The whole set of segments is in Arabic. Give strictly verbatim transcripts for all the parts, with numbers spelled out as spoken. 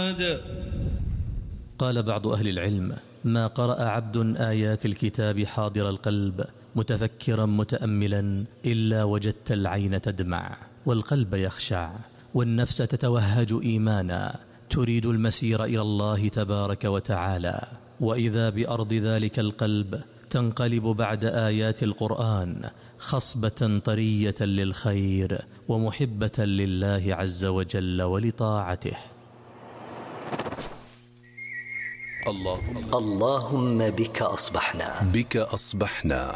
محمد. قال بعض أهل العلم: ما قرأ عبد آيات الكتاب حاضر القلب متفكرا متأملا إلا وجدت العين تدمع والقلب يخشع والنفس تتوهج إيمانا تريد المسير إلى الله تبارك وتعالى، وإذا بأرض ذلك القلب تنقلب بعد آيات القرآن خصبة طرية للخير ومحبة لله عز وجل ولطاعته. اللهم, اللهم بك أصبحنا بك أصبحنا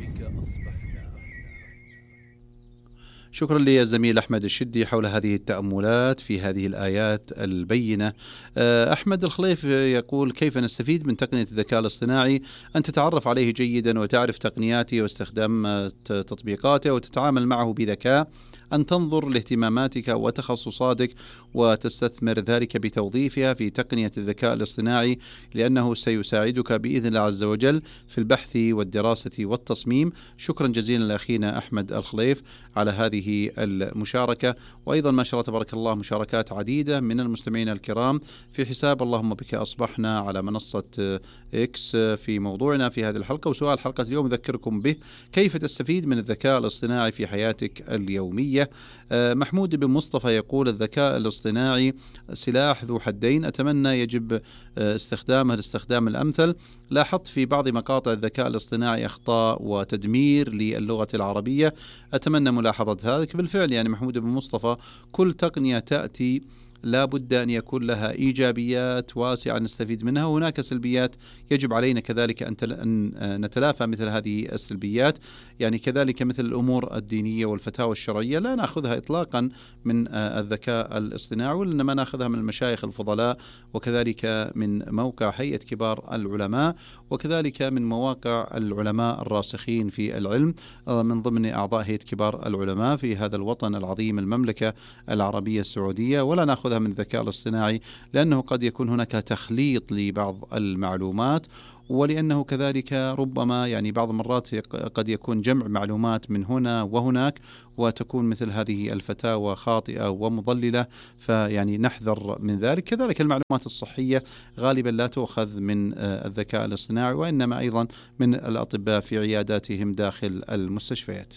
شكرا للزميل أحمد الشدي حول هذه التأملات في هذه الآيات البينة. أحمد الخليف يقول: كيف نستفيد من تقنية الذكاء الاصطناعي؟ أن تتعرف عليه جيدا وتعرف تقنياته واستخدام تطبيقاته وتتعامل معه بذكاء، أن تنظر لاهتماماتك وتخصصاتك وتستثمر ذلك بتوظيفها في تقنية الذكاء الاصطناعي، لأنه سيساعدك بإذن الله عز وجل في البحث والدراسة والتصميم. شكرا جزيلا لأخينا أحمد الخليف على هذه المشاركة. وأيضا ما شاء الله تبارك الله مشاركات عديدة من المستمعين الكرام في حساب اللهم بك أصبحنا على منصة إكس في موضوعنا في هذه الحلقة. وسؤال حلقة اليوم أذكركم به: كيف تستفيد من الذكاء الاصطناعي في حياتك اليومية؟ محمود بن مصطفى يقول: الذكاء الاصطناعي سلاح ذو حدين، أتمنى يجب استخدامه الاستخدام الأمثل. لاحظت في بعض مقاطع الذكاء الاصطناعي أخطاء وتدمير للغة العربية، أتمنى ملاحظة هذا. بالفعل يعني محمود بن مصطفى كل تقنية تأتي لا بد أن يكون لها إيجابيات واسعة نستفيد منها، وهناك سلبيات يجب علينا كذلك أن نتلافى مثل هذه السلبيات. يعني كذلك مثل الأمور الدينية والفتاوى الشرعية لا نأخذها إطلاقا من الذكاء الاصطناعي، وإنما نأخذها من المشايخ الفضلاء، وكذلك من موقع هيئة كبار العلماء، وكذلك من مواقع العلماء الراسخين في العلم من ضمن أعضاء هيئة كبار العلماء في هذا الوطن العظيم المملكة العربية السعودية. ولا نأخذها من الذكاء الاصطناعي لأنه قد يكون هناك تخليط لبعض المعلومات، ولأنه كذلك ربما يعني بعض المرات قد يكون جمع معلومات من هنا وهناك وتكون مثل هذه الفتاوى خاطئة ومضللة، فيعني نحذر من ذلك. كذلك المعلومات الصحية غالبا لا تؤخذ من الذكاء الاصطناعي، وإنما أيضا من الأطباء في عياداتهم داخل المستشفيات.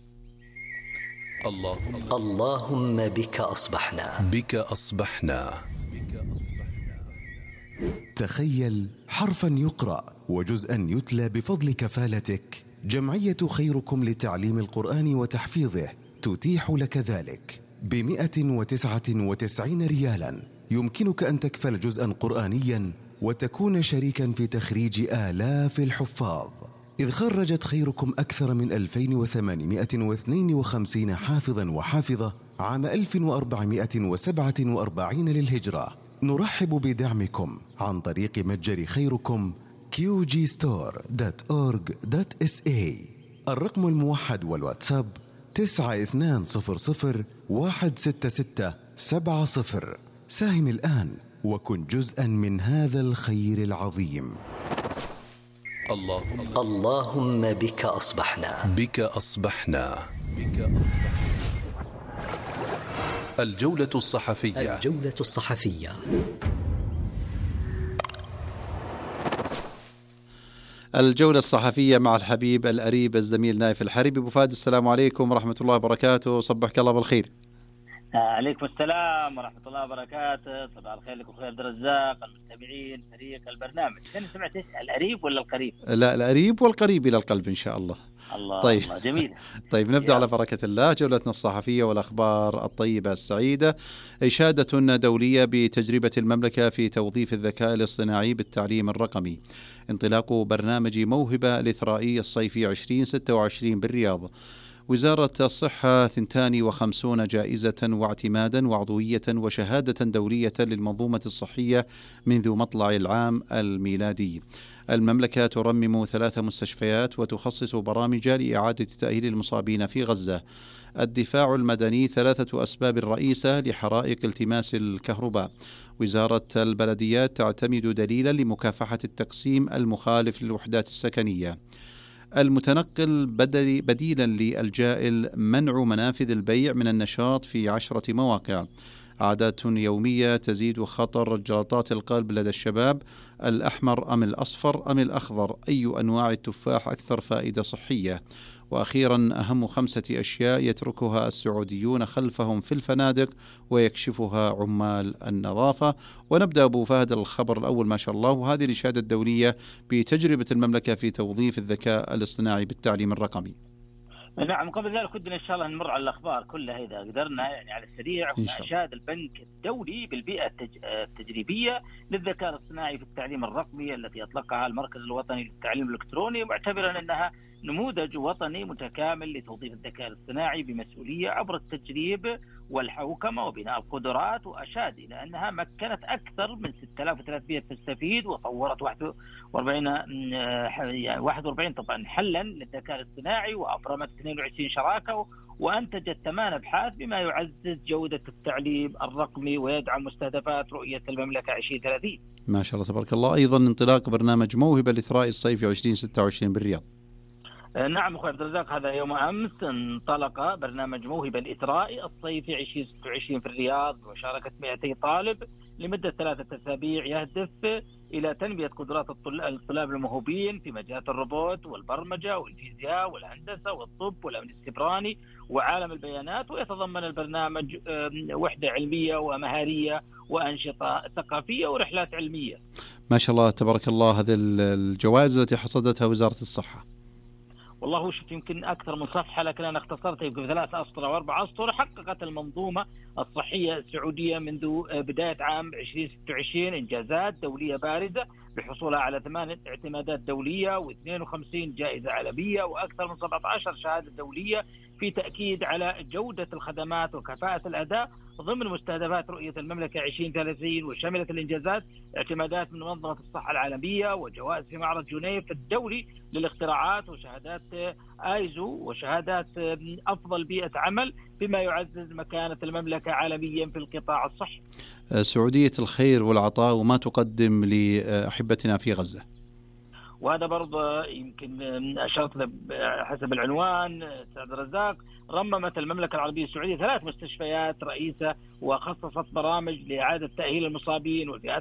اللهم, اللهم بك أصبحنا بك أصبحنا تخيل حرفا يقرأ وجزءا يتلى بفضل كفالتك. جمعية خيركم لتعليم القرآن وتحفيظه تتيح لك ذلك بمئة وتسعة وتسعين ريالا. يمكنك أن تكفل جزءا قرآنيا وتكون شريكا في تخريج آلاف الحفاظ، إذ خرجت خيركم أكثر من ألفين وثمانمئة واثنين وخمسين حافظا وحافظة عام ألف وأربعمئة وسبعة وأربعين للهجرة. نرحب بدعمكم عن طريق متجر خيركم كيو جي ستور دوت أورج دوت إس إيه. الرقم الموحد والواتساب تسعة اثنان صفر صفر واحد ستة ستة سبعة صفر. ساهم الآن وكن جزءا من هذا الخير العظيم. اللهم, اللهم بك أصبحنا بك أصبحنا بك أصبحنا الجولة الصحفية الجولة الصحفية الجولة الصحفية مع الحبيب الأريب الزميل نايف الحربي. أبو فهد، السلام عليكم ورحمة الله وبركاته، صبحك الله بالخير. عليكم السلام ورحمة الله وبركاته، صباح الخير لكم خير عبد الرزاق، المستمعين، فريق البرنامج. أنا سمعت إيش القريب ولا القريب؟ لا، القريب والقريب إلى القلب إن شاء الله. الله طيب. الله جميل. طيب نبدأ على بركة الله جولتنا الصحفية والأخبار الطيبة السعيدة. إشادة دولية بتجربة المملكة في توظيف الذكاء الاصطناعي بالتعليم الرقمي. انطلاق برنامج موهبة الإثرائي الصيفي عشرين ستة وعشرين بالرياض. وزارة الصحة اثنتين وخمسين جائزة واعتمادا وعضوية وشهادة دولية للمنظومة الصحية منذ مطلع العام الميلادي. المملكة ترمم ثلاث مستشفيات وتخصص برامج لإعادة تأهيل المصابين في غزة. الدفاع المدني ثلاثة أسباب رئيسة لحرائق التماس الكهرباء. وزارة البلديات تعتمد دليلا لمكافحة التقسيم المخالف للوحدات السكنية. المتنقل بديلا للجائل منع منافذ البيع من النشاط في عشرة مواقع. عادات يومية تزيد خطر جلطات القلب لدى الشباب. الأحمر أم الأصفر أم الأخضر؟ أي أنواع التفاح أكثر فائدة صحية؟ وأخيرا، أهم خمسة أشياء يتركها السعوديون خلفهم في الفنادق ويكشفها عمال النظافة. ونبدأ أبو فهد الخبر الأول ما شاء الله، وهذه الإشادة الدولية بتجربة المملكة في توظيف الذكاء الاصطناعي بالتعليم الرقمي. نعم، قبل ذلك ودنا إن شاء الله نمر على الأخبار كلها إذا قدرنا يعني على السريع. أشاد البنك الدولي بالبيئة التجريبية للذكاء الاصطناعي في التعليم الرقمي التي أطلقها المركز الوطني للتعليم الإلكتروني، معتبرا أنها نموذج وطني متكامل لتوظيف الذكاء الاصطناعي بمسؤولية عبر التجريب والحوكمة وبناء القدرات. وأشاد إلى أنها مكنت أكثر من ستة آلاف وثلاثمئة مستفيد وطورت واحد وأربعين طبعا حلا للذكاء الاصطناعي وأبرمت اثنين وعشرين شراكة وأنتجت ثمان أبحاث بما يعزز جودة التعليم الرقمي ويدعم مستهدفات رؤية المملكة عشرين ثلاثين. ما شاء الله تبارك الله. أيضا انطلاق برنامج موهبة الإثراء الصيفي عشرين ستة وعشرين بالرياض. نعم أخوي عبد الرزاق، هذا يوم أمس انطلق برنامج موهبة الإثراء الصيفي عشرين ستة وعشرين في الرياض وشاركت مئتي طالب لمدة ثلاثة أسابيع، يهدف إلى تنمية قدرات الطلاب الموهوبين في مجالات الروبوت والبرمجة والفيزياء والهندسة والطب والأمن السيبراني وعالم البيانات. ويتضمن البرنامج وحدة علمية ومهارية وأنشطة ثقافية ورحلات علمية. ما شاء الله تبارك الله. هذه الجوائز التي حصدتها وزارة الصحة، والله شفت يمكن أكثر من صفحة لكن أنا اختصرت يمكن ثلاث أسطر أو أربع أسطر. حققت المنظومة الصحية السعودية منذ بداية عام عشرين ستة وعشرين إنجازات دولية بارزة بحصولها على ثمان اعتمادات دولية واثنين وخمسين جائزة عالمية وأكثر من سبعة عشر شهادة دولية في تأكيد على جودة الخدمات وكفاءة الأداء ضمن مستهدفات رؤية المملكة عشرين ثلاثين. وشملت الإنجازات اعتمادات من منظمة الصحة العالمية وجوائز في معرض جنيف الدولي للاختراعات وشهادات آيزو وشهادات أفضل بيئة عمل بما يعزز مكانة المملكة عالميا في القطاع الصحي. سعودية الخير والعطاء وما تقدم لأحبتنا في غزة، وهذا برضه يمكن أشرت حسب العنوان سعد الرزاق. رممت المملكة العربية السعودية ثلاث مستشفيات رئيسة وخصصت برامج لإعادة تأهيل المصابين والفئات